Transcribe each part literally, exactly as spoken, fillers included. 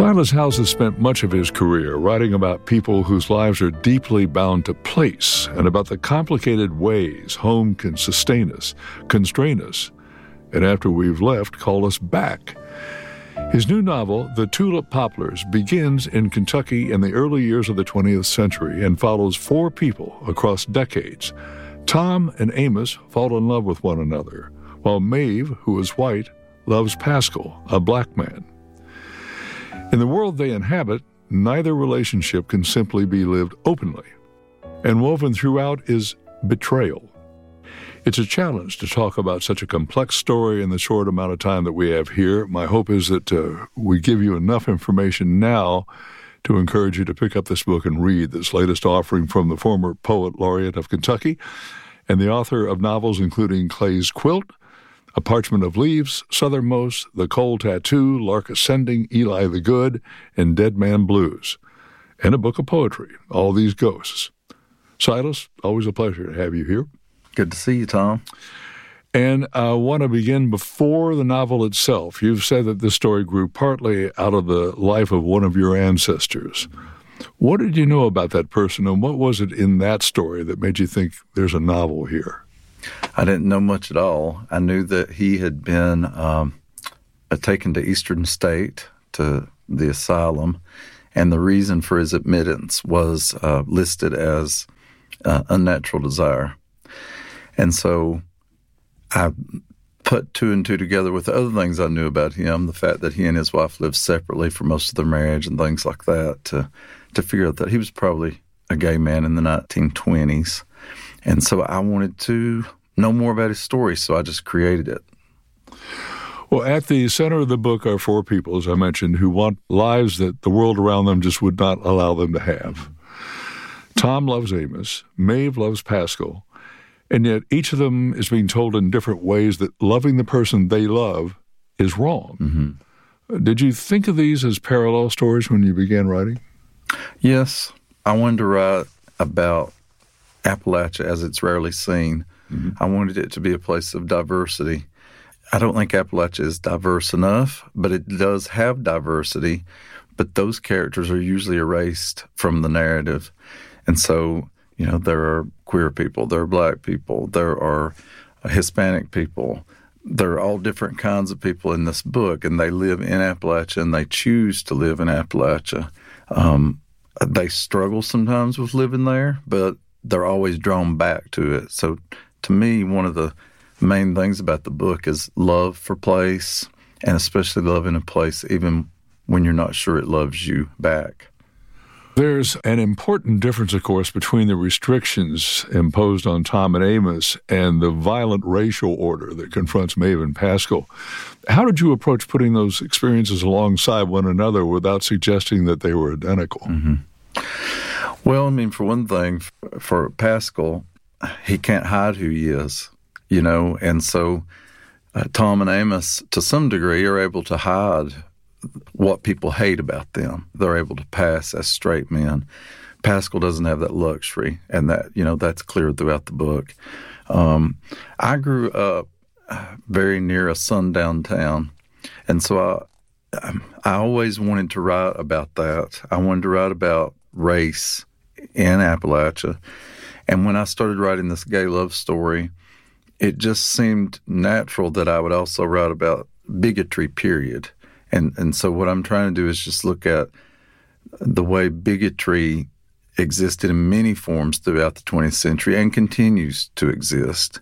Silas Howes has spent much of his career writing about people whose lives are deeply bound to place and about the complicated ways home can sustain us, constrain us, and after we've left, call us back. His new novel, The Tulip Poplars, begins in Kentucky in the early years of the twentieth century and follows four people across decades. Tom and Amos fall in love with one another, while Maeve, who is white, loves Pascal, a black man. In the world they inhabit, neither relationship can simply be lived openly, and woven throughout is betrayal. It's a challenge to talk about such a complex story in the short amount of time that we have here. My hope is that uh, we give you enough information now to encourage you to pick up this book and read this latest offering from the former poet laureate of Kentucky and the author of novels including Clay's Quilt, A Parchment of Leaves, Southernmost, The Cold Tattoo, Lark Ascending, Eli the Good, and Dead Man Blues, and a book of poetry, All These Ghosts. Silas, always a pleasure to have you here. Good to see you, Tom. And I want to begin before the novel itself. You've said that this story grew partly out of the life of one of your ancestors. What did you know about that person, and what was it in that story that made you think there's a novel here? I didn't know much at all. I knew that he had been um, taken to Eastern State, to the asylum, and the reason for his admittance was uh, listed as uh, unnatural desire. And so I put two and two together with the other things I knew about him, the fact that he and his wife lived separately for most of their marriage and things like that, to, to figure out that he was probably a gay man in the nineteen twenties. And so I wanted to know more about his story, so I just created it. Well, at the center of the book are four people, as I mentioned, who want lives that the world around them just would not allow them to have. Tom loves Amos, Maeve loves Pascal, and yet each of them is being told in different ways that loving the person they love is wrong. Mm-hmm. Did you think of these as parallel stories when you began writing? Yes. I wanted to write about Appalachia as it's rarely seen. Mm-hmm. I wanted it to be a place of diversity. I don't think Appalachia is diverse enough, but it does have diversity. But those characters are usually erased from the narrative. And so, you know, there are queer people, there are black people, there are Hispanic people. There are all different kinds of people in this book, and they live in Appalachia, and they choose to live in Appalachia. Um, they struggle sometimes with living there, but they're always drawn back to it. So to me, one of the main things about the book is love for place, and especially love in a place even when you're not sure it loves you back. There's an important difference, of course, between the restrictions imposed on Tom and Amos and the violent racial order that confronts Maeve and Pascal. How did you approach putting those experiences alongside one another without suggesting that they were identical? Mm-hmm. Well, I mean, for one thing, for Pascal, he can't hide who he is, you know, and so uh, Tom and Amos, to some degree, are able to hide what people hate about them. They're able to pass as straight men. Pascal doesn't have that luxury, and that, you know, that's clear throughout the book. Um, I grew up very near a sundown town, and so I, I always wanted to write about that. I wanted to write about race in Appalachia. And when I started writing this gay love story, it just seemed natural that I would also write about bigotry, period. And and so what I'm trying to do is just look at the way bigotry existed in many forms throughout the twentieth century and continues to exist.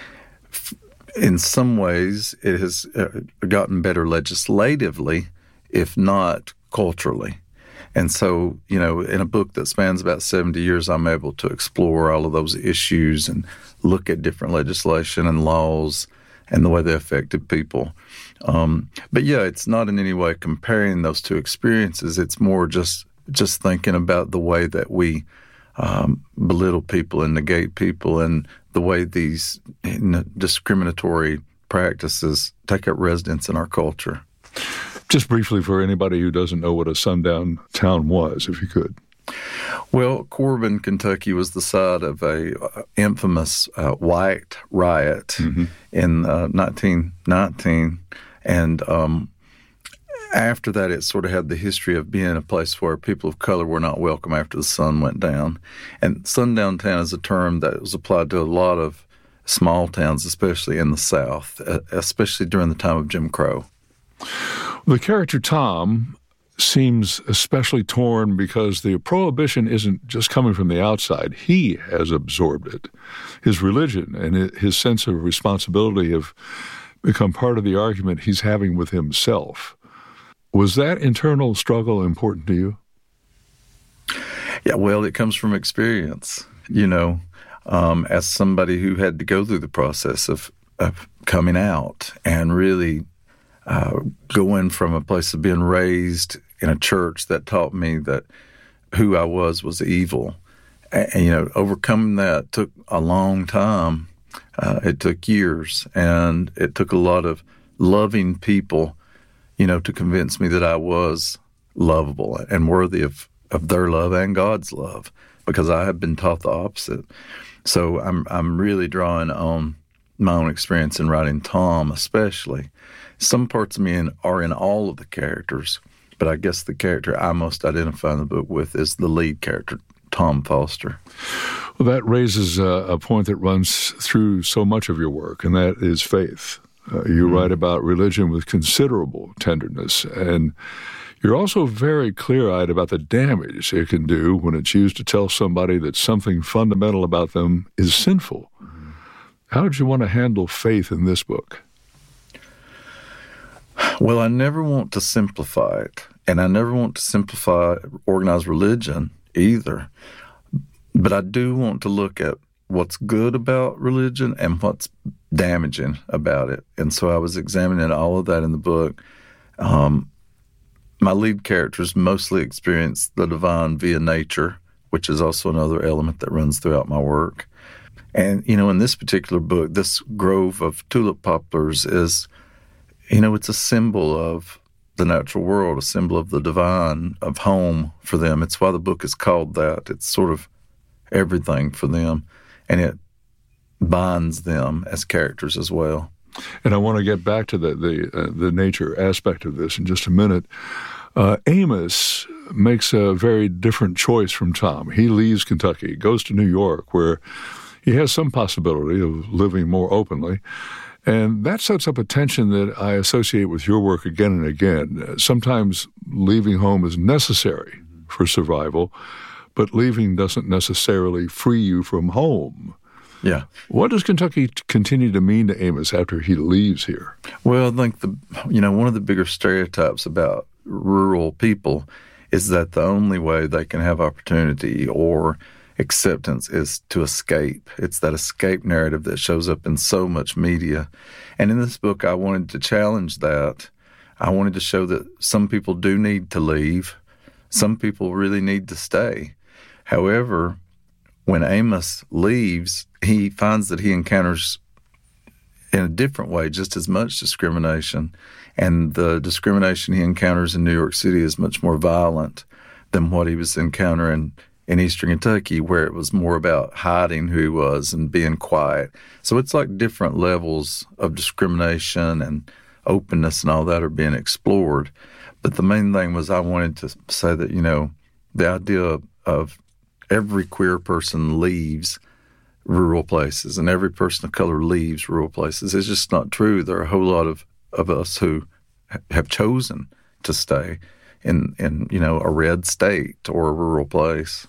In some ways, it has gotten better legislatively, if not culturally. And so, you know, in a book that spans about seventy years, I'm able to explore all of those issues and look at different legislation and laws and the way they affected people. Um, but yeah, it's not in any way comparing those two experiences. It's more just just thinking about the way that we um, belittle people and negate people, and the way these you know, discriminatory practices take up residence in our culture. Just briefly, for anybody who doesn't know what a sundown town was, if you could. Well, Corbin, Kentucky was the site of a uh, infamous uh, white riot mm-hmm. in uh, nineteen nineteen, and um, after that, it sort of had the history of being a place where people of color were not welcome after the sun went down. And sundown town is a term that was applied to a lot of small towns, especially in the South, especially during the time of Jim Crow. The character Tom seems especially torn because the prohibition isn't just coming from the outside. He has absorbed it. His religion and his sense of responsibility have become part of the argument he's having with himself. Was that internal struggle important to you? Yeah, well, it comes from experience, you know, um, as somebody who had to go through the process of, of coming out and really uh, going from a place of being raised in a church that taught me that who I was was evil. And, you know, overcoming that took a long time. Uh, it took years, and it took a lot of loving people, you know, to convince me that I was lovable and worthy of, of their love and God's love, because I had been taught the opposite. So I'm I'm really drawing on my own experience in writing Tom, especially. Some parts of me in, are in all of the characters, but I guess the character I most identify in the book with is the lead character, Tom Foster. Well, that raises a, a point that runs through so much of your work, and that is faith. Uh, you mm-hmm. write about religion with considerable tenderness, and you're also very clear-eyed about the damage it can do when it's used to tell somebody that something fundamental about them is sinful. Mm-hmm. How did you want to handle faith in this book? Well, I never want to simplify it, and I never want to simplify organized religion either. But I do want to look at what's good about religion and what's damaging about it. And so I was examining all of that in the book. Um, my lead characters mostly experience the divine via nature, which is also another element that runs throughout my work. And, you know, in this particular book, this grove of tulip poplars is, you know, it's a symbol of the natural world, a symbol of the divine, of home for them. It's why the book is called that. It's sort of everything for them, and it binds them as characters as well. And I want to get back to the the, uh, the nature aspect of this in just a minute. Uh, Amos makes a very different choice from Tom. He leaves Kentucky, goes to New York, where he has some possibility of living more openly. And that sets up a tension that I associate with your work again and again. Sometimes leaving home is necessary for survival, but leaving doesn't necessarily free you from home. Yeah. What does Kentucky continue to mean to Amos after he leaves here? Well, I think the you know one of the bigger stereotypes about rural people is that the only way they can have opportunity or acceptance is to escape. It's that escape narrative that shows up in so much media. And in this book, I wanted to challenge that. I wanted to show that some people do need to leave. Some people really need to stay. However, when Amos leaves, he finds that he encounters in a different way just as much discrimination. And the discrimination he encounters in New York City is much more violent than what he was encountering in Eastern Kentucky, where it was more about hiding who he was and being quiet. So it's like different levels of discrimination and openness and all that are being explored. But the main thing was I wanted to say that, you know, the idea of, of every queer person leaves rural places and every person of color leaves rural places is just not true. There are a whole lot of, of us who ha- have chosen to stay in, in, you know, a red state or a rural place.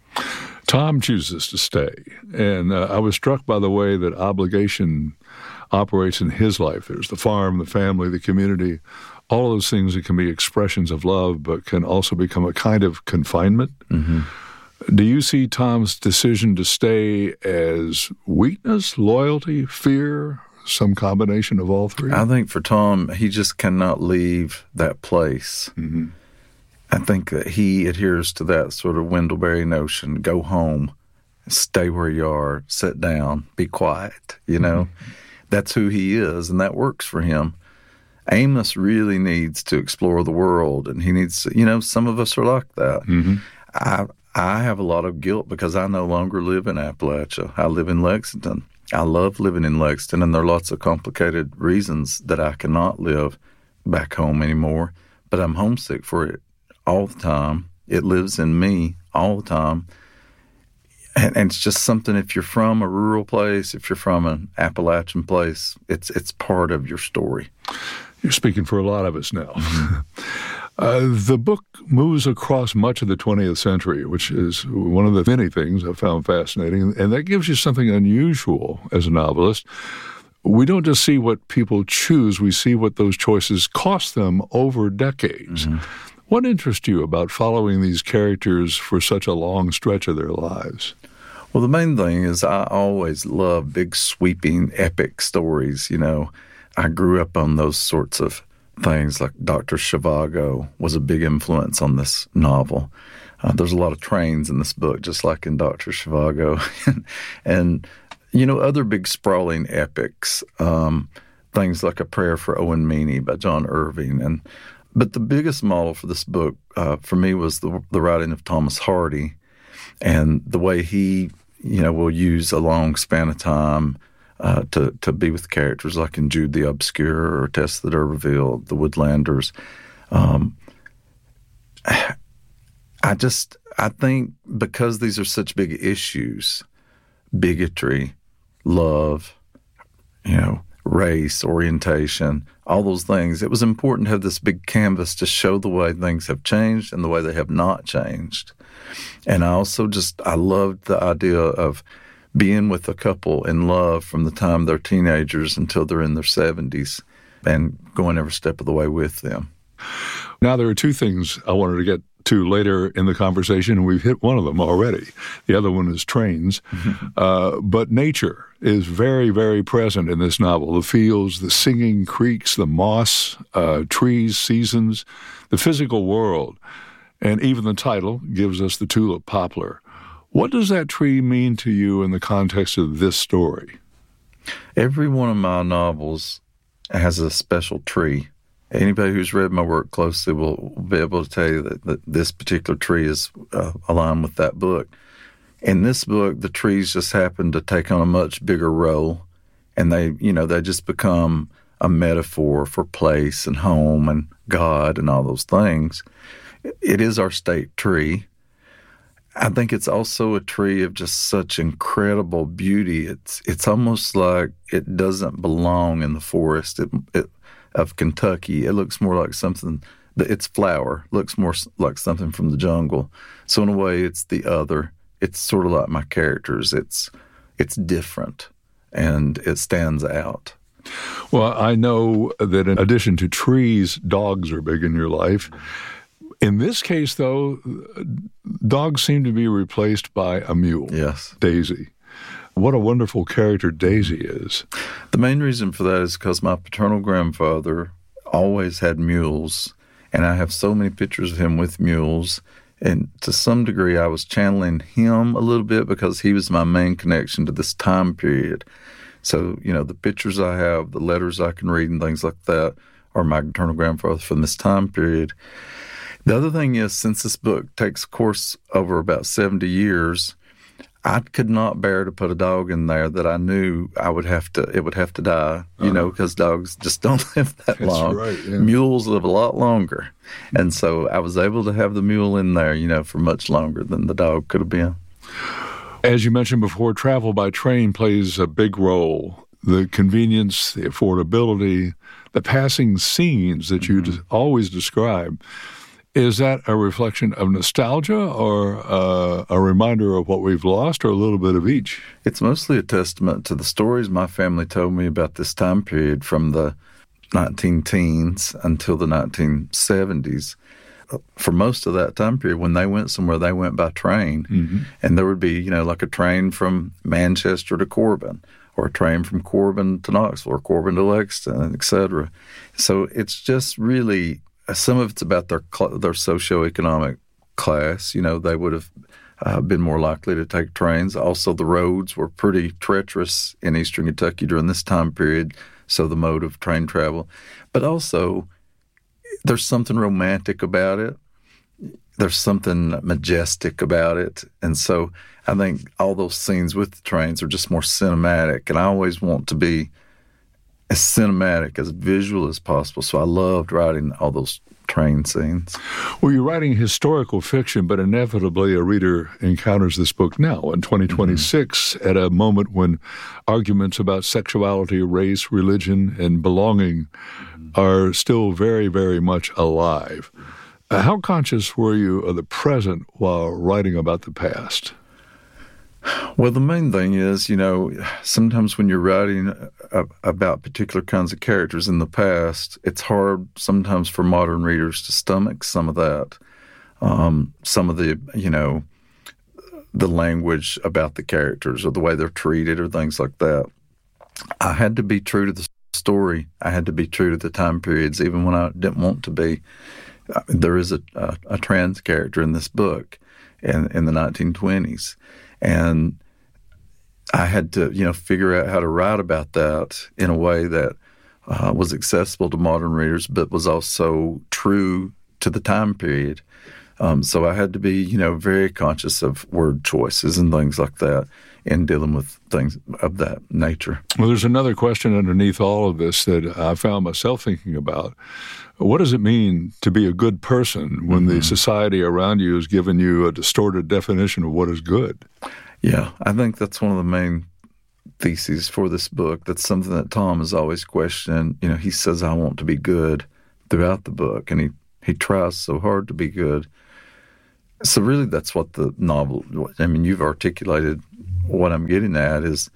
Tom chooses to stay, and uh, I was struck by the way that obligation operates in his life. There's the farm, the family, the community, all of those things that can be expressions of love, but can also become a kind of confinement. Mm-hmm. Do you see Tom's decision to stay as weakness, loyalty, fear, some combination of all three? I think for Tom, he just cannot leave that place. Mm-hmm. I think that he adheres to that sort of Wendleberry notion, go home, stay where you are, sit down, be quiet, you know. Mm-hmm. That's who he is, and that works for him. Amos really needs to explore the world, and he needs to, you know, some of us are like that. Mm-hmm. I I have a lot of guilt because I no longer live in Appalachia. I live in Lexington. I love living in Lexington, and there are lots of complicated reasons that I cannot live back home anymore. but I'm homesick for it all the time. It lives in me all the time. And, and it's just something, if you're from a rural place, if you're from an Appalachian place, it's it's part of your story. You're speaking for a lot of us now. uh, the book moves across much of the twentieth century, which is one of the many things I've found fascinating, and that gives you something unusual as a novelist. We don't just see what people choose, we see what those choices cost them over decades. Mm-hmm. What interests you about following these characters for such a long stretch of their lives? Well, the main thing is I always love big, sweeping, epic stories. You know, I grew up on those sorts of things, like Doctor Zhivago was a big influence on this novel. Uh, there's a lot of trains in this book, just like in Doctor Zhivago. and, you know, other big sprawling epics, um, things like A Prayer for Owen Meany by John Irving. And But the biggest model for this book, uh, for me, was the, the writing of Thomas Hardy, and the way he, you know, will use a long span of time uh, to to be with characters like in Jude the Obscure or Tess the D'Urberville, the Woodlanders. Um, I just, I think because these are such big issues, bigotry, love, you know, race, orientation, all those things, it was important to have this big canvas to show the way things have changed and the way they have not changed. And I also just, I loved the idea of being with a couple in love from the time they're teenagers until they're in their seventies and going every step of the way with them. Now, there are two things I wanted to get to later in the conversation, and we've hit one of them already. The other one is trains. Mm-hmm. Uh, but nature is very, very present in this novel. The fields, the singing creeks, the moss, uh, trees, seasons, the physical world. And even the title gives us the tulip poplar. What does that tree mean to you in the context of this story? Every one of my novels has a special tree. Anybody who's read my work closely will be able to tell you that, that this particular tree is uh, aligned with that book. In this book, the trees just happen to take on a much bigger role, and they, you know, they just become a metaphor for place and home and God and all those things. It is our state tree. I think it's also a tree of just such incredible beauty. It's it's almost like it doesn't belong in the forest it, it, of Kentucky. It looks more like something, its flower looks more like something from the jungle. So in a way, it's the other. It's sort of like my characters. It's it's different, and it stands out. Well, I know that in addition to trees, dogs are big in your life. In this case, though, dogs seem to be replaced by a mule. Yes. Daisy. What a wonderful character Daisy is. The main reason for that is because my paternal grandfather always had mules, and I have so many pictures of him with mules. And to some degree, I was channeling him a little bit because he was my main connection to this time period. So, you know, the pictures I have, the letters I can read and things like that are my paternal grandfather from this time period. The other thing is, since this book takes course over about seventy years, I could not bear to put a dog in there that I knew I would have to, it would have to die, you uh-huh. know, because dogs just don't live that That's long. Right, yeah. Mules live a lot longer. And so I was able to have the mule in there, you know, for much longer than the dog could have been. As you mentioned before, travel by train plays a big role. The convenience, the affordability, the passing scenes that you mm-hmm. always describe. Is that a reflection of nostalgia or uh, a reminder of what we've lost, or a little bit of each? It's mostly a testament to the stories my family told me about this time period from the nineteen teens until the nineteen seventies. For most of that time period, when they went somewhere, they went by train. Mm-hmm. And there would be, you know, like a train from Manchester to Corbin, or a train from Corbin to Knoxville, or Corbin to Lexington, et cetera. So it's just really... Some of it's about their their socioeconomic class. You know, they would have uh, been more likely to take trains. Also, the roads were pretty treacherous in eastern Kentucky during this time period, so the mode of train travel. But also, there's something romantic about it. There's something majestic about it. And so I think all those scenes with the trains are just more cinematic, and I always want to be as cinematic, as visual as possible. So I loved writing all those train scenes. Well, you're writing historical fiction, but inevitably a reader encounters this book now in twenty twenty-six mm-hmm. at a moment when arguments about sexuality, race, religion, and belonging mm-hmm. are still very, very much alive. Uh, how conscious were you of the present while writing about the past? Well, the main thing is, you know, sometimes when you're writing a, about particular kinds of characters in the past, it's hard sometimes for modern readers to stomach some of that. Um, some of the, you know, the language about the characters or the way they're treated or things like that. I had to be true to the story. I had to be true to the time periods, even when I didn't want to be. There is a, a, a trans character in this book in, in the nineteen twenties. And I had to, you know, figure out how to write about that in a way that uh, was accessible to modern readers, but was also true to the time period. Um, so I had to be, you know, very conscious of word choices and things like that in dealing with things of that nature. Well, there's another question underneath all of this that I found myself thinking about. What does it mean to be a good person when mm-hmm. the society around you has given you a distorted definition of what is good? Yeah, I think that's one of the main theses for this book. That's something that Tom has always questioned. You know, he says, I want to be good throughout the book, and he, he tries so hard to be good. So really that's what the novel, I mean, you've articulated what I'm getting at is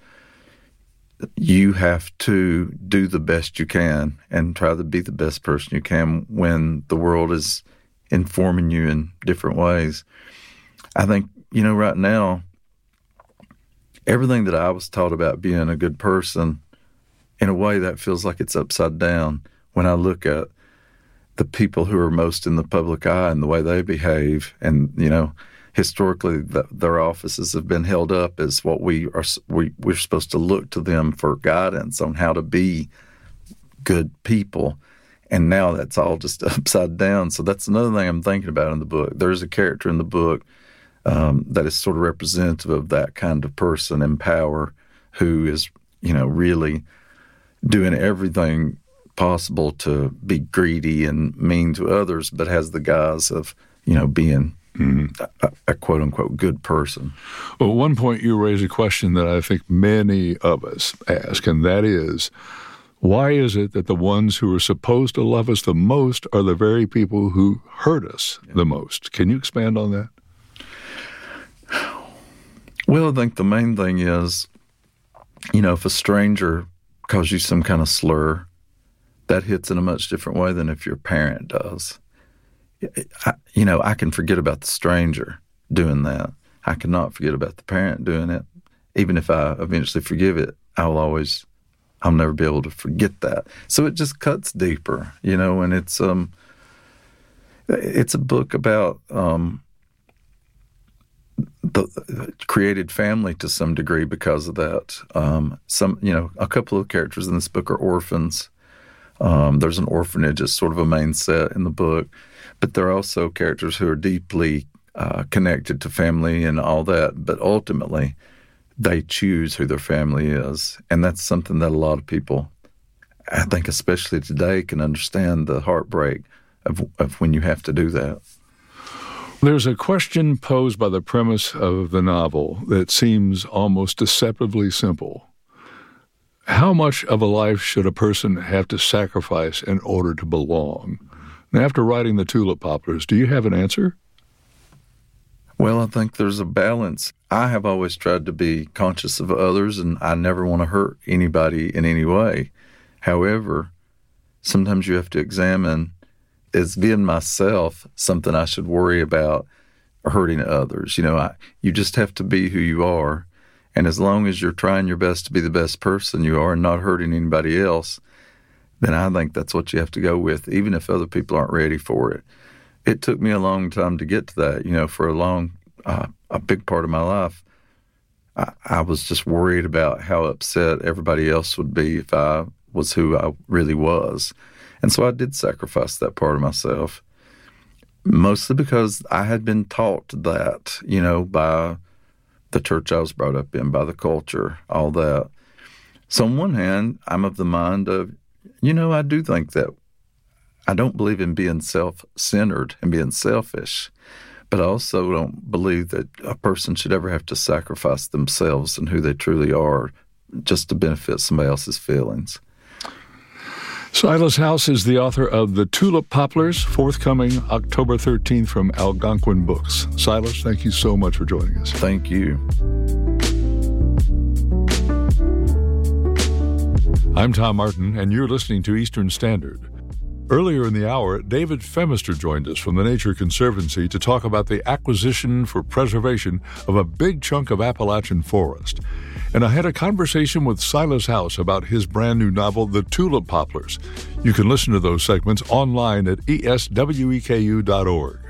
you have to do the best you can and try to be the best person you can when the world is informing you in different ways. I think, you know, right now, everything that I was taught about being a good person, in a way that feels like it's upside down when I look at the people who are most in the public eye and the way they behave. And, you know, historically, the, their offices have been held up as what we are, we, we're supposed to look to them for guidance on how to be good people. And now that's all just upside down. So that's another thing I'm thinking about in the book. There's a character in the book um, that is sort of representative of that kind of person in power who is, you know, really doing everything possible to be greedy and mean to others, but has the guise of, you know, being mm-hmm. a, a quote-unquote good person. Well, at one point you raise a question that I think many of us ask, and that is, why is it that the ones who are supposed to love us the most are the very people who hurt us yeah. the most? Can you expand on that? Well, I think the main thing is, you know, if a stranger calls you some kind of slur, that hits in a much different way than if your parent does. I, you know, I can forget about the stranger doing that. I cannot forget about the parent doing it. Even if I eventually forgive it, I'll always, I'll never be able to forget that. So it just cuts deeper, you know, and it's, um, it's a book about, um, the created family to some degree because of that. Um, some, you know, a couple of characters in this book are orphans. Um, there's an orphanage as sort of a main set in the book, but there are also characters who are deeply uh, connected to family and all that, but ultimately they choose who their family is. And that's something that a lot of people, I think especially today, can understand the heartbreak of, of when you have to do that. There's a question posed by the premise of the novel that seems almost deceptively simple. How much of a life should a person have to sacrifice in order to belong? And after writing The Tulip Poplars, do you have an answer? Well, I think there's a balance. I have always tried to be conscious of others, and I never want to hurt anybody in any way. However, sometimes you have to examine, is being myself something I should worry about hurting others? You know, I, you just have to be who you are. And as long as you're trying your best to be the best person you are and not hurting anybody else, then I think that's what you have to go with, even if other people aren't ready for it. It took me a long time to get to that. You know, for a long, uh, a big part of my life, I, I was just worried about how upset everybody else would be if I was who I really was. And so I did sacrifice that part of myself, mostly because I had been taught that, you know, by the church I was brought up in, by the culture, all that. So on one hand, I'm of the mind of, you know, I do think that I don't believe in being self-centered and being selfish, but I also don't believe that a person should ever have to sacrifice themselves and who they truly are just to benefit somebody else's feelings. Silas House is the author of The Tulip Poplars, forthcoming October thirteenth from Algonquin Books. Silas, thank you so much for joining us. Thank you. I'm Tom Martin, and you're listening to Eastern Standard. Earlier in the hour, David Phemister joined us from the Nature Conservancy to talk about the acquisition for preservation of a big chunk of Appalachian forest. And I had a conversation with Silas House about his brand new novel, The Tulip Poplars. You can listen to those segments online at E S W E K U dot org.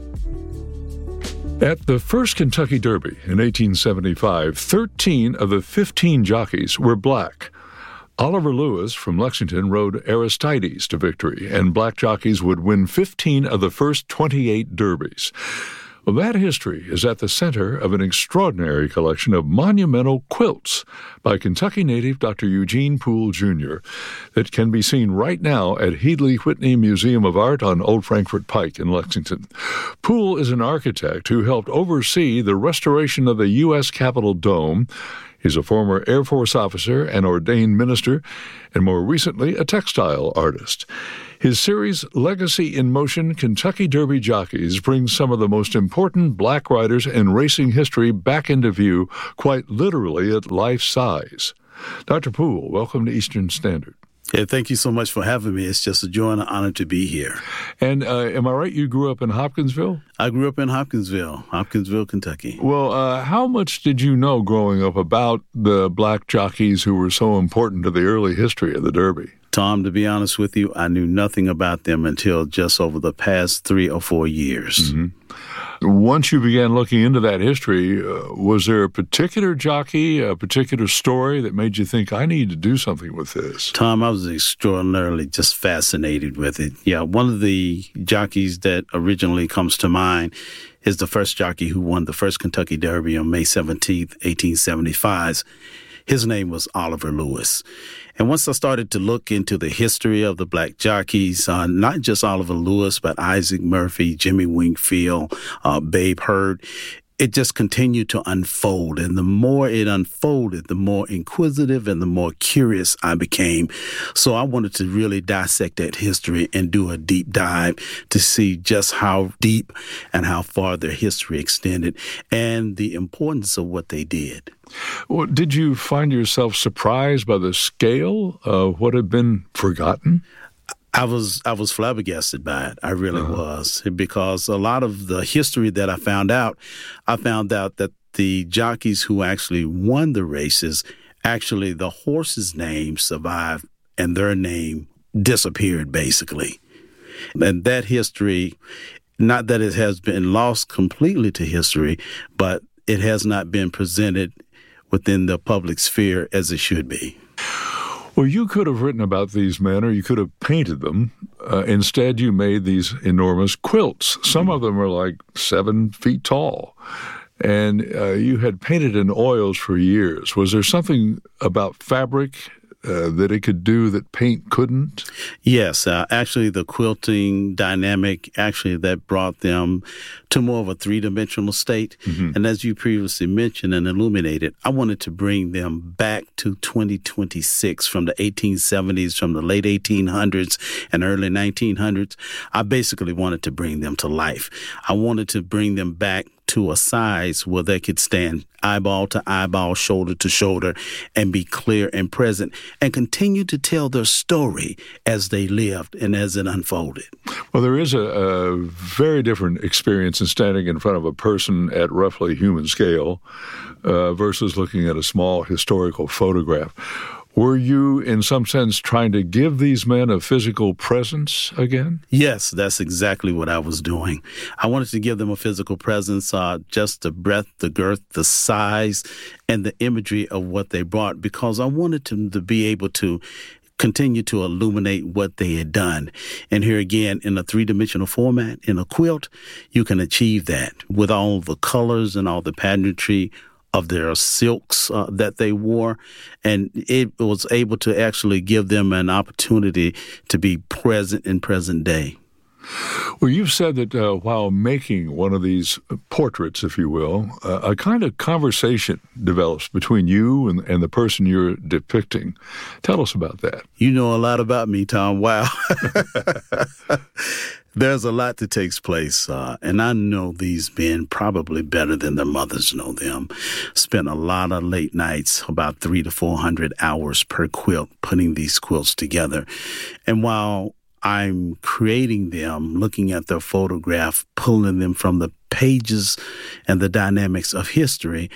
At the first Kentucky Derby in eighteen seventy-five, thirteen of the fifteen jockeys were black. Oliver Lewis from Lexington rode Aristides to victory, and black jockeys would win fifteen of the first twenty-eight derbies. Well, that history is at the center of an extraordinary collection of monumental quilts by Kentucky native Doctor Eugene Poole, Junior that can be seen right now at Headley Whitney Museum of Art on Old Frankfort Pike in Lexington. Poole is an architect who helped oversee the restoration of the U S Capitol Dome. He's a former Air Force officer and ordained minister, and more recently, a textile artist. His series, Legacy in Motion, Kentucky Derby Jockeys, brings some of the most important black riders in racing history back into view, quite literally at life size. Doctor Poole, welcome to Eastern Standard. Yeah, thank you so much for having me. It's just a joy and an honor to be here. And uh, am I right, you grew up in Hopkinsville? I grew up in Hopkinsville, Hopkinsville, Kentucky. Well, uh, how much did you know growing up about the black jockeys who were so important to the early history of the Derby? Tom, to be honest with you, I knew nothing about them until just over the past three or four years. Mm-hmm. Once you began looking into that history, uh, was there a particular jockey, a particular story that made you think, I need to do something with this? Tom, I was extraordinarily just fascinated with it. Yeah, one of the jockeys that originally comes to mind is the first jockey who won the first Kentucky Derby on May seventeenth, eighteen seventy-five. His name was Oliver Lewis. And once I started to look into the history of the black jockeys, uh, not just Oliver Lewis, but Isaac Murphy, Jimmy Wingfield, uh, Babe Hurd, it just continued to unfold. And the more it unfolded, the more inquisitive and the more curious I became. So I wanted to really dissect that history and do a deep dive to see just how deep and how far their history extended and the importance of what they did. Well, did you find yourself surprised by the scale of what had been forgotten? I was I was flabbergasted by it. I really uh-huh. was, because a lot of the history that I found out, I found out that the jockeys who actually won the races, actually the horse's name survived and their name disappeared, basically. And that history, not that it has been lost completely to history, but it has not been presented within the public sphere as it should be. Well, you could have written about these men, or you could have painted them. Uh, instead, you made these enormous quilts. Some of them are like seven feet tall. And uh, you had painted in oils for years. Was there something about fabric uh, that it could do that paint couldn't? Yes. Uh, actually, the quilting dynamic, actually, that brought them to more of a three-dimensional state. Mm-hmm. And as you previously mentioned and illuminated, I wanted to bring them back to twenty twenty-six from the eighteen seventies, from the late eighteen hundreds and early nineteen hundreds. I basically wanted to bring them to life. I wanted to bring them back to a size where they could stand eyeball to eyeball, shoulder to shoulder, and be clear and present and continue to tell their story as they lived and as it unfolded. Well, there is a, a very different experience in standing in front of a person at roughly human scale uh, versus looking at a small historical photograph. Were you, in some sense, trying to give these men a physical presence again? Yes, that's exactly what I was doing. I wanted to give them a physical presence, uh, just the breadth, the girth, the size, and the imagery of what they brought, because I wanted them to be able to continue to illuminate what they had done. And here again, in a three-dimensional format, in a quilt, you can achieve that with all the colors and all the pageantry of their silks uh, that they wore, and it was able to actually give them an opportunity to be present in present day. Well, you've said that uh, while making one of these portraits, if you will, uh, a kind of conversation develops between you and, and the person you're depicting. Tell us about that. You know a lot about me, Tom. Wow. There's a lot that takes place, uh, and I know these men probably better than their mothers know them. Spent a lot of late nights, about three to four hundred hours per quilt, putting these quilts together. And while I'm creating them, looking at their photograph, pulling them from the pages and the dynamics of history,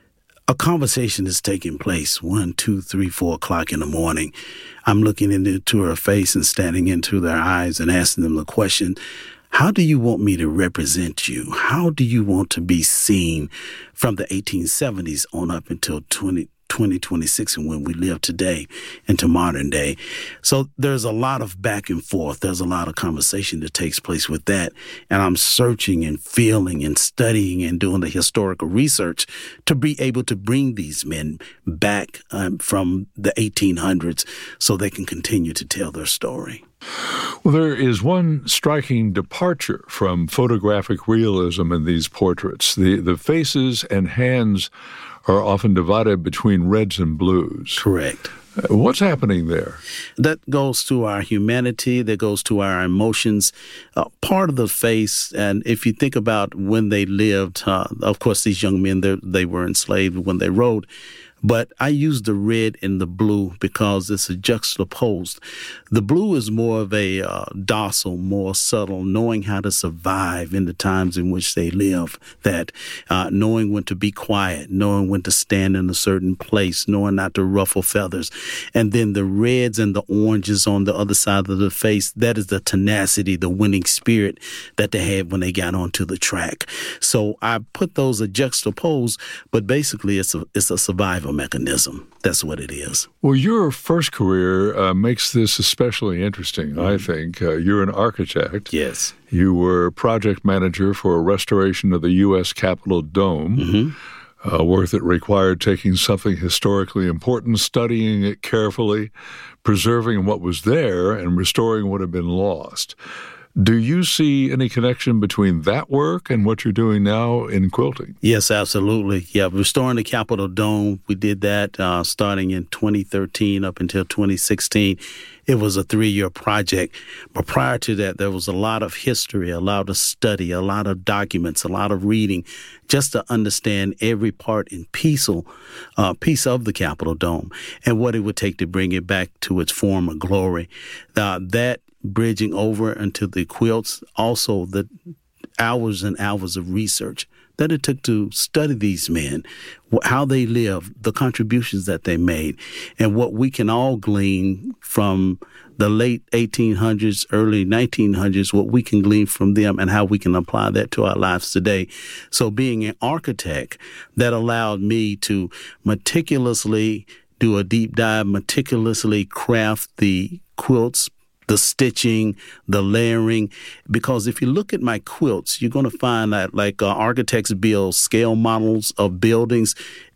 a conversation is taking place, one, two, three, four o'clock in the morning. I'm looking into her face and standing into their eyes and asking them the question, how do you want me to represent you? How do you want to be seen from the eighteen seventies on up until twenty twenty-six and when we live today into modern day? So there's a lot of back and forth. There's a lot of conversation that takes place with that. And I'm searching and feeling and studying and doing the historical research to be able to bring these men back um, from the eighteen hundreds so they can continue to tell their story. Well, there is one striking departure from photographic realism in these portraits. The, the faces and hands are often divided between reds and blues. Correct. Uh, what's happening there? That goes to our humanity, that goes to our emotions. Uh, part of the face, and if you think about when they lived, uh, of course, these young men, they were enslaved when they rode. But I use the red and the blue because it's a juxtaposed. The blue is more of a uh, docile, more subtle, knowing how to survive in the times in which they live, that uh, knowing when to be quiet, knowing when to stand in a certain place, knowing not to ruffle feathers. And then the reds and the oranges on the other side of the face, that is the tenacity, the winning spirit that they had when they got onto the track. So I put those a juxtaposed, but basically it's a, it's a survival mechanism. That's what it is. Well, your first career uh, makes this especially interesting, mm-hmm. I think. Uh, you're an architect. Yes. You were project manager for a restoration of the U S Capitol Dome, mm-hmm. uh, work that required taking something historically important, studying it carefully, preserving what was there, and restoring what had been lost. Do you see any connection between that work and what you're doing now in quilting? Yes, absolutely. Yeah, restoring the Capitol Dome, we did that uh, starting in twenty thirteen up until twenty sixteen. It was a three-year project. But prior to that, there was a lot of history, a lot of study, a lot of documents, a lot of reading, just to understand every part and piece, uh, piece of the Capitol Dome and what it would take to bring it back to its former glory. Uh, that bridging over into the quilts, also the hours and hours of research that it took to study these men, how they lived, the contributions that they made, and what we can all glean from the late eighteen hundreds, early nineteen hundreds, what we can glean from them and how we can apply that to our lives today. So being an architect, that allowed me to meticulously do a deep dive, meticulously craft the quilts, the stitching, the layering, because if you look at my quilts, you're going to find that like uh, architects build scale models of buildings.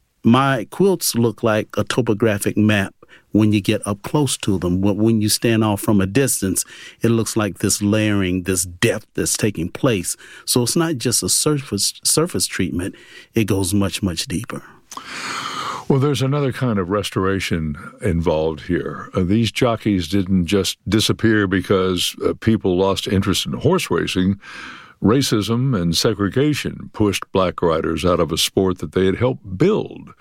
My quilts look like a topographic map when you get up close to them. When you stand off from a distance, it looks like this layering, this depth that's taking place. So it's not just a surface surface treatment. It goes much, much deeper. Well, there's another kind of restoration involved here. Uh, these jockeys didn't just disappear because uh, people lost interest in horse racing. Racism and segregation pushed black riders out of a sport that they had helped build.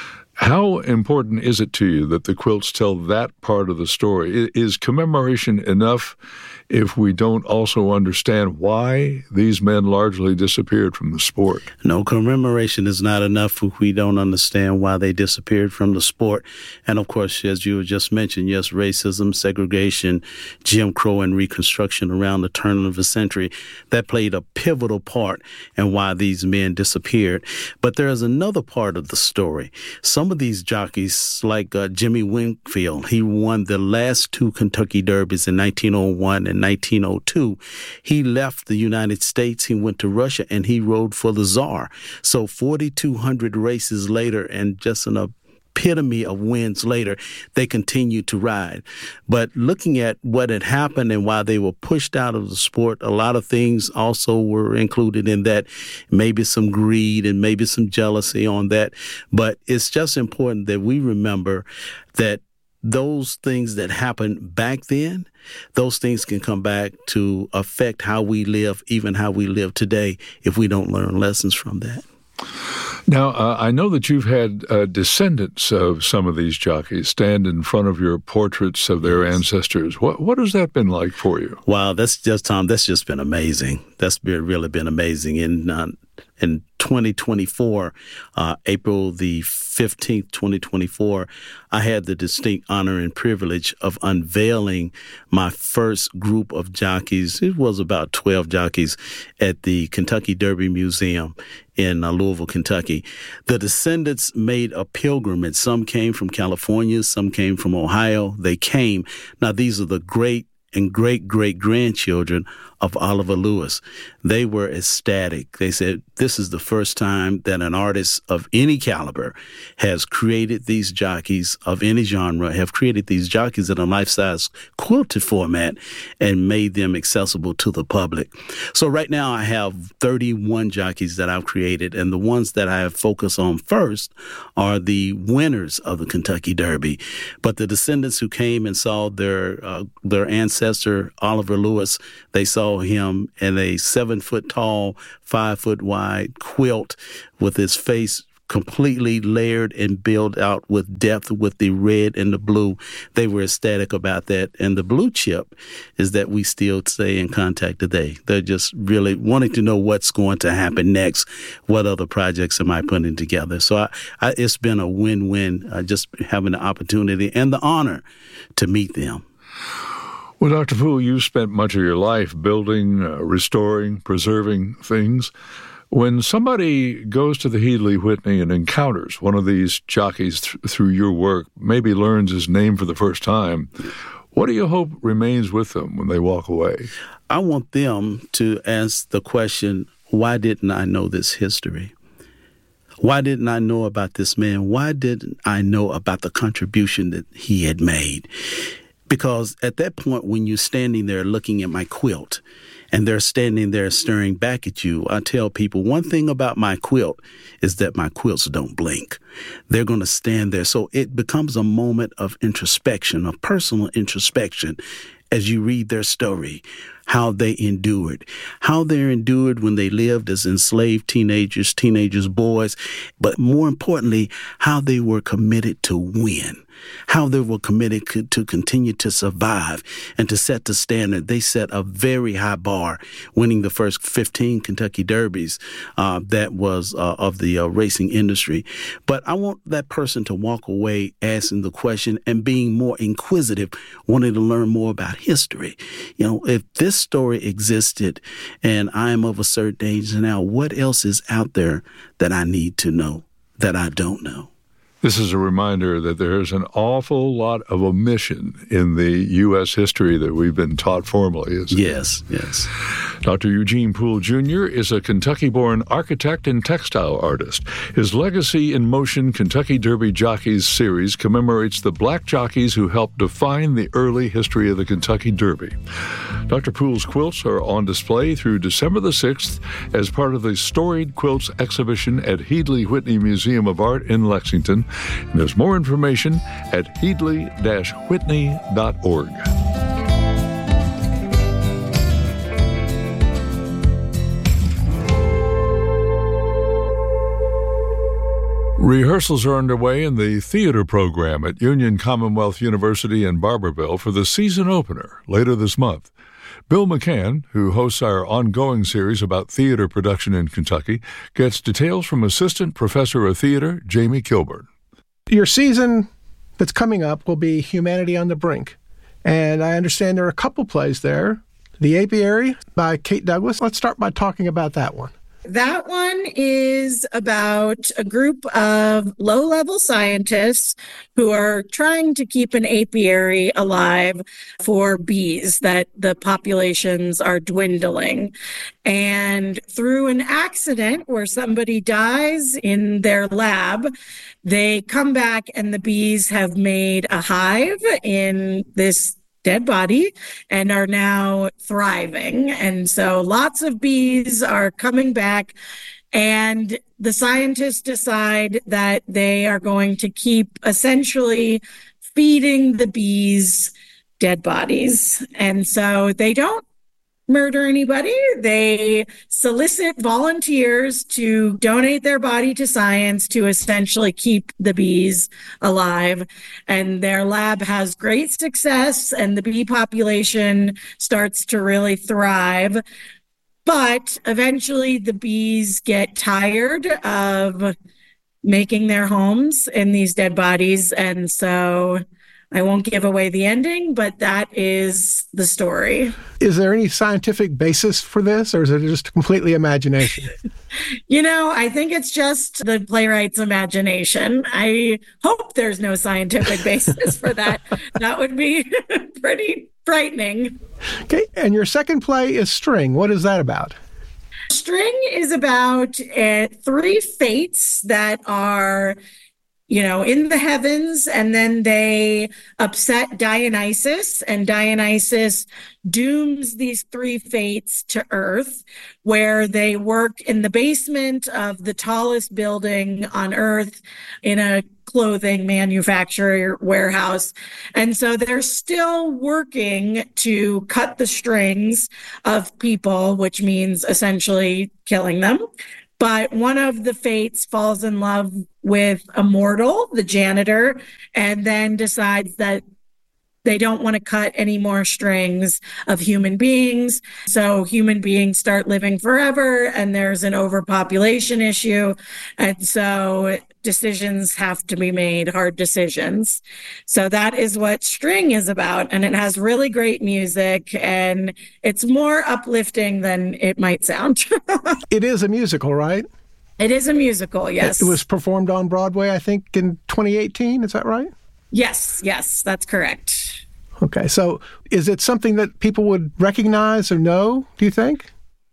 How important is it to you that the quilts tell that part of the story? Is commemoration enough if we don't also understand why these men largely disappeared from the sport? No, commemoration is not enough if we don't understand why they disappeared from the sport. And of course, as you just mentioned, yes, racism, segregation, Jim Crow, and Reconstruction around the turn of the century, that played a pivotal part in why these men disappeared. But there is another part of the story. Some some of these jockeys, like uh, Jimmy Wingfield, he won the last two Kentucky Derbies in nineteen oh one and nineteen oh two. He left the United States, he went to Russia, and he rode for the Tsar. So forty-two hundred races later, and just an epitome of wins later, they continued to ride. But looking at what had happened and why they were pushed out of the sport, a lot of things also were included in that, maybe some greed and maybe some jealousy on that. But it's just important that we remember that those things that happened back then, those things can come back to affect how we live, even how we live today, if we don't learn lessons from that. Now, uh, I know that you've had uh, descendants of some of these jockeys stand in front of your portraits of their yes. ancestors. What what has that been like for you? Wow, that's just, Tom, that's just been amazing. That's been, really been amazing. In, uh, in twenty twenty-four, uh, April the fifteenth, twenty twenty-four, I had the distinct honor and privilege of unveiling my first group of jockeys. It was about twelve jockeys at the Kentucky Derby Museum in uh, Louisville, Kentucky. The descendants made a pilgrimage. Some came from California, some came from Ohio. They came. Now, these are the great and great-great-grandchildren of Oliver Lewis. They were ecstatic. They said, this is the first time that an artist of any caliber has created these jockeys of any genre, have created these jockeys in a life-size quilted format and made them accessible to the public. So right now I have thirty-one jockeys that I've created, and the ones that I have focused on first are the winners of the Kentucky Derby. But the descendants who came and saw their uh, their ancestor, Oliver Lewis, they saw him in a seven-foot-tall, five-foot-wide quilt with his face completely layered and built out with depth with the red and the blue. They were ecstatic about that. And the blue chip is that we still stay in contact today. They're just really wanting to know what's going to happen next. What other projects am I putting together? So I, I, it's been a win-win, uh, just having the opportunity and the honor to meet them. Well, Doctor Poole, you spent much of your life building, uh, restoring, preserving things. When somebody goes to the Headley Whitney and encounters one of these jockeys th- through your work, maybe learns his name for the first time, what do you hope remains with them when they walk away? I want them to ask the question, why didn't I know this history? Why didn't I know about this man? Why didn't I know about the contribution that he had made? Because at that point, when you're standing there looking at my quilt and they're standing there staring back at you, I tell people one thing about my quilt is that my quilts don't blink. They're going to stand there. So it becomes a moment of introspection, of personal introspection, as you read their story, how they endured, how they endured when they lived as enslaved teenagers, teenagers, boys, but more importantly, how they were committed to win, how they were committed to continue to survive and to set the standard. They set a very high bar, winning the first fifteen Kentucky Derbies uh, that was uh, of the uh, racing industry. But I want that person to walk away asking the question and being more inquisitive, wanting to learn more about history. You know, if this story existed and I am of a certain age now, what else is out there that I need to know that I don't know? This is a reminder that there's an awful lot of omission in the U S history that we've been taught formally, isn't yes, it? Yes, yes. Doctor Eugene Poole Junior is a Kentucky-born architect and textile artist. His Legacy in Motion Kentucky Derby Jockeys series commemorates the black jockeys who helped define the early history of the Kentucky Derby. Doctor Poole's quilts are on display through December the sixth as part of the Storied Quilts exhibition at Headley Whitney Museum of Art in Lexington. And there's more information at headley dash whitney dot org. Rehearsals are underway in the theater program at Union Commonwealth University in Barberville for the season opener later this month. Bill McCann, who hosts our ongoing series about theater production in Kentucky, gets details from Assistant Professor of Theater Jamie Kilburn. Your season that's coming up will be Humanity on the Brink. And I understand there are a couple plays there. The Apiary by Kate Douglas. Let's start by talking about that one. That one is about a group of low-level scientists who are trying to keep an apiary alive for bees, that the populations are dwindling. And through an accident where somebody dies in their lab, they come back and the bees have made a hive in this dead body and are now thriving. And so lots of bees are coming back, and the scientists decide that they are going to keep essentially feeding the bees dead bodies. And so they don't murder anybody. They solicit volunteers to donate their body to science to essentially keep the bees alive. And their lab has great success, and the bee population starts to really thrive. But eventually the bees get tired of making their homes in these dead bodies. And so I won't give away the ending, but that is the story. Is there any scientific basis for this, or is it just completely imagination? You know, I think it's just the playwright's imagination. I hope there's no scientific basis for that. That would be pretty frightening. Okay, and your second play is String. What is that about? String is about uh, three fates that are, you know, in the heavens, and then they upset Dionysus, and Dionysus dooms these three fates to Earth, where they work in the basement of the tallest building on Earth in a clothing manufacturer warehouse. And so they're still working to cut the strings of people, which means essentially killing them. But one of the fates falls in love with a mortal, the janitor, and then decides that they don't want to cut any more strings of human beings. So human beings start living forever, and there's an overpopulation issue. And so decisions have to be made, hard decisions. So that is what String is about. And it has really great music, and it's more uplifting than it might sound. It is a musical, right? It is a musical, yes. It was performed on Broadway, I think, in twenty eighteen. Is that right? Yes, yes, that's correct. Okay, so is it something that people would recognize or know, do you think?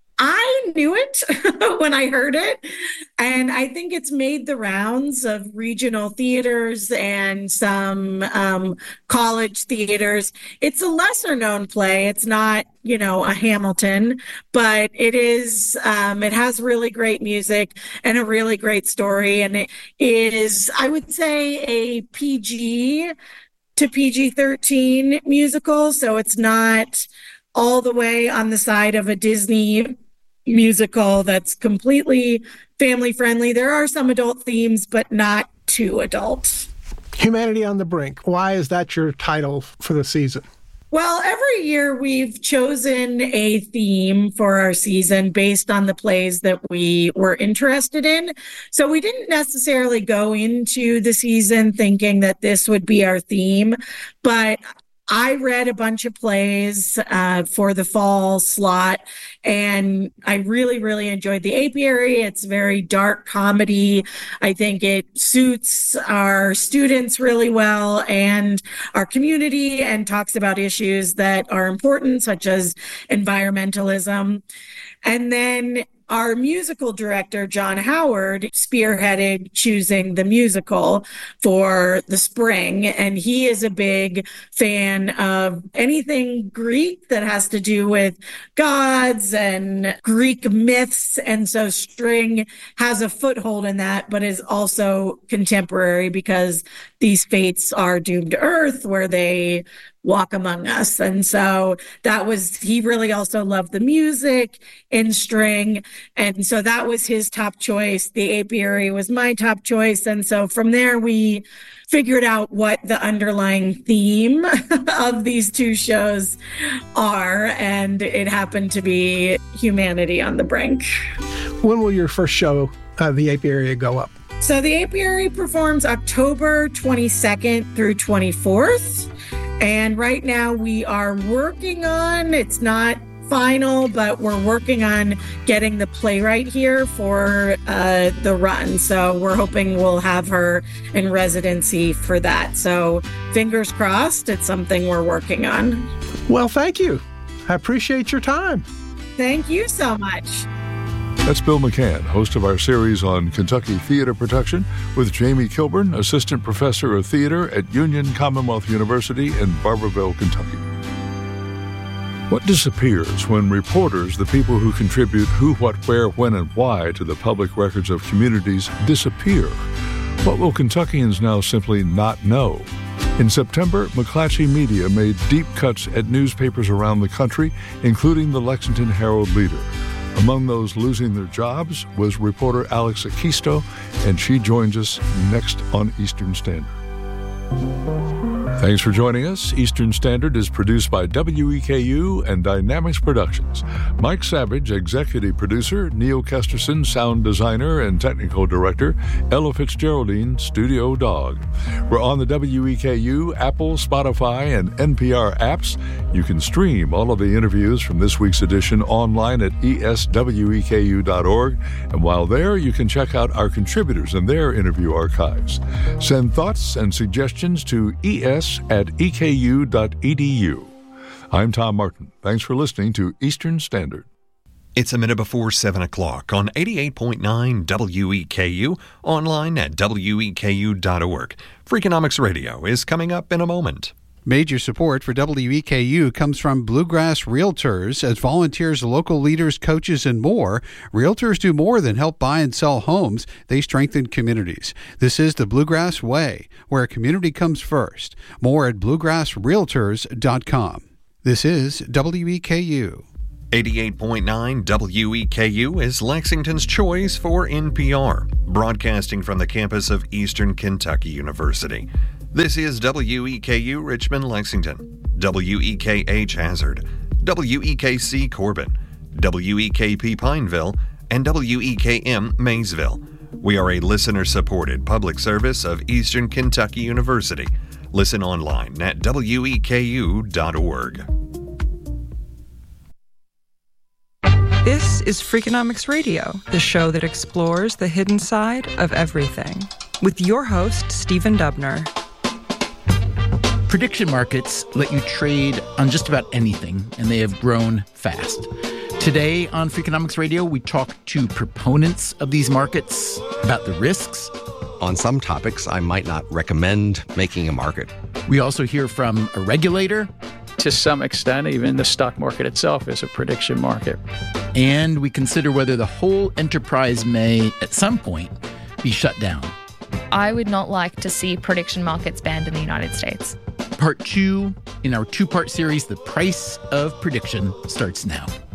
I knew it when I heard it, and I think it's made the rounds of regional theaters and some um, college theaters. It's a lesser known play. It's not, you know, a Hamilton, but it is, um, it has really great music and a really great story. And it is, I would say, a P G to P G thirteen musical. So it's not all the way on the side of a Disney musical that's completely family friendly. There are some adult themes, but not too adult. Humanity on the Brink. Why is that your title for the season? Well, every year we've chosen a theme for our season based on the plays that we were interested in. So we didn't necessarily go into the season thinking that this would be our theme, but I read a bunch of plays uh, for the fall slot, and I really, really enjoyed The Apiary. It's very dark comedy. I think it suits our students really well and our community, and talks about issues that are important, such as environmentalism. And then our musical director, John Howard, spearheaded choosing the musical for the spring. And he is a big fan of anything Greek that has to do with gods and Greek myths. And so String has a foothold in that, but is also contemporary because these fates are doomed to Earth, where they walk among us. And so that was, he really also loved the music in String. And so that was his top choice. The Apiary was my top choice. And so from there, we figured out what the underlying theme of these two shows are. And it happened to be Humanity on the Brink. When will your first show, uh, The Apiary, go up? So The Apiary performs October twenty-second through twenty-fourth. And right now we are working on, it's not final, but we're working on getting the playwright here for uh, the run. So we're hoping we'll have her in residency for that. So fingers crossed, it's something we're working on. Well, thank you. I appreciate your time. Thank you so much. That's Bill McCann, host of our series on Kentucky theater production, with Jamie Kilburn, assistant professor of theater at Union Commonwealth University in Barberville, Kentucky. What disappears when reporters, the people who contribute who, what, where, when, and why to the public records of communities, disappear? What will Kentuckians now simply not know? In September, McClatchy Media made deep cuts at newspapers around the country, including the Lexington Herald-Leader. Among those losing their jobs was reporter Alex Akisto, and she joins us next on Eastern Standard. Thanks for joining us. Eastern Standard is produced by W E K U and Dynamics Productions. Mike Savage, executive producer, Neil Kesterson, sound designer and technical director, Ella Fitzgeraldine, studio dog. We're on the W E K U, Apple, Spotify, and N P R apps. You can stream all of the interviews from this week's edition online at E S W E K U dot org. And while there, you can check out our contributors and their interview archives. Send thoughts and suggestions to es at e k u dot e d u. I'm Tom Martin. Thanks for listening to Eastern Standard. It's a minute before seven o'clock on eighty-eight point nine W E K U, online at W E K U dot org. Freakonomics Radio is coming up in a moment. Major support for W E K U comes from Bluegrass Realtors. As volunteers, local leaders, coaches, and more, Realtors do more than help buy and sell homes. They strengthen communities. This is the Bluegrass Way, where community comes first. More at bluegrass realtors dot com. This is W E K U. eighty-eight point nine W E K U is Lexington's choice for N P R, broadcasting from the campus of Eastern Kentucky University. This is W E K U Richmond, Lexington, W E K H Hazard, W E K C Corbin, W E K P Pineville, and W E K M Maysville. We are a listener-supported public service of Eastern Kentucky University. Listen online at W E K U dot org. This is Freakonomics Radio, the show that explores the hidden side of everything, with your host, Stephen Dubner. Prediction markets let you trade on just about anything, and they have grown fast. Today on Freakonomics Radio, we talk to proponents of these markets about the risks. On some topics, I might not recommend making a market. We also hear from a regulator. To some extent, even the stock market itself is a prediction market. And we consider whether the whole enterprise may, at some point, be shut down. I would not like to see prediction markets banned in the United States. Part two in our two-part series, The Price of Prediction, starts now.